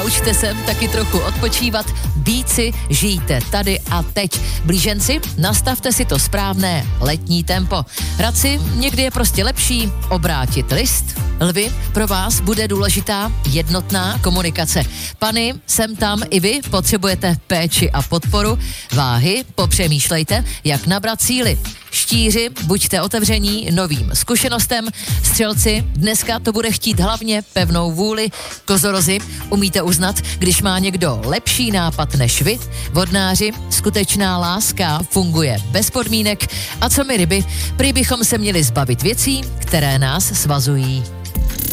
naučte se taky trochu odpočívat, být si, žijte tady a teď. Blíženci, nastavte si to správné letní tempo. Radci, někdy je prostě lepší obrátit list. Lvi, pro vás bude důležitá jednotná komunikace. Pany, sem tam i vy potřebujete péči a podporu. Váhy, popřemýšlejte, jak nabrat síly. Štíři, buďte otevření novým zkušenostem. Střelci, dneska to bude chtít hlavně pevnou vůli. Kozorozi, umíte uznat, když má někdo lepší nápad než vy. Vodnáři, skutečná láska funguje bez podmínek. A co my ryby, prý bychom se měli zbavit věcí, které nás svazují.